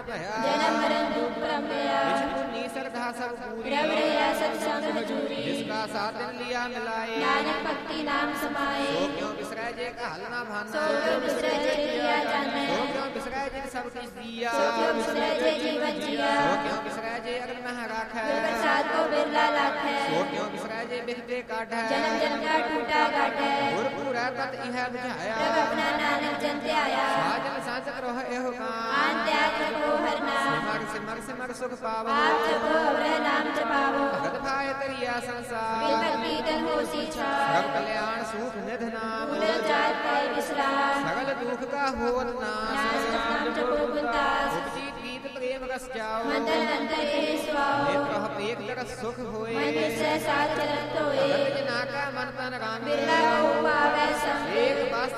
ਭਇਆ ਜਨਮ ਮਰਨ ਦੁਖ ਭ੍ਰਮਿਆ ਵਿਚ ਪੁਨੀ ਸਰਧਾ ਸਭ ਪੂਰੀ ਪ੍ਰਭ ਰਇਆ ਸਤ ਸੰਗ ਹਜੂਰੀ ਜਿਸਕਾ ਸਾਧਨ ਲਿਆ ਮਿਲਾਏ ਨਾਨਕ ਭਗਤੀ ਨਾਮ ਸਮਾਏ ਸੋ ਕਿਉ ਬਿਸਰੈ ਜੇ ਘਾਲ ਨਾ ਭਾਨਾ ਸੋ ਕਿਉ ਬਿਸਰੈ ਜੇ ਕੀਆ ਜਾਣੈ ਸੋ ਕਿਉ ਬਿਸਰੈ ਜੇ ਸਭ ਕਿਛ ਦੀਆ ਸੋ ਕਿਉ ਬਿਸਰੈ ਜੇ ਜੀਵਨ ਜੀਆ ਸੋ ਕਿਉ ਬਿਸਰੈ ਜੇ ਅਗਨ ਮਹ ਰਾਖੈ ਪ੍ਰਸਾਦ ਕੋ ਬਿਰਲਾ ਲਾਖੈ ਸੋ ਕਿਉ ਬਿਸਰੈ ਜੇ ਬਿਖਤੇ ਕਾਢੈ ਜਨਮ ਜਨਮ ਕਾ ਟੂਟਾ ਗਾਢੈ ਗੁਰ ਪੂਰੈ ਪਤ ਇਹ ਬੁਝਾਇਆ ਪ੍ਰਭ ਆਪਣਾ ਨਾਨਕ ਜਨ ਧਿਆਇਆ ਸਾਜਨ ਸਾਚਕ ਰੋਹ ਇਹੋ ਕਾਮ ਆਨ ਤਿਆਗ ਰਖੋ ਹਰ ਨਾਮ ਸਿਮਰ ਸਿਮਰ ਸਿਮਰ ਸੁਖ ਪਾਵੋ ਆਪ ਜਪੋ ਅਵਰਹਿ ਨਾਮ ਜਪਾਵੋ ਭਗਤ ਭਾਇ ਤਰੀਆ ਬਿਨ ਸੰਸਾਰ ਭਗਤੀ ਤਨ ਹੋਸੀ ਛਾਰ ਸਭ ਕਲਿਆਣ ਸੁਖ ਨਿਧ ਨਾਮ ਭੂਲ ਜਾਤ ਪਾਈ ਵਿਸਰਾਮ ਸਗਲ ਦੁਖ ਕਾ ਹੋਤ ਨਾਸ ਨਾਮ ਜਪੋ ਗੁਰਦਾਸ ਉਪਜੀ ਗੀਤ ਪ੍ਰੇਮ ਰਸ ਜਾਓ ਮੰਦਰ ਅੰਦਰ ਇਹ ਸੁਆਓ ਨਿਤ ਪ੍ਰੇਮ ਤਰਸ ਸੁਖ ਹੋਏ ਮਨ ਵਿਸੈ ਸਾਧ ਚਰਨ ਧੋਏ ਭਗਤ ਜਨਾ ਕਾ ਮਨ ਤਨ ਰਾਮੇ ਬਿਰਲਾ ਕੋ ਪਾਵੈ ਸੰਗ ਏਕ ਬਸ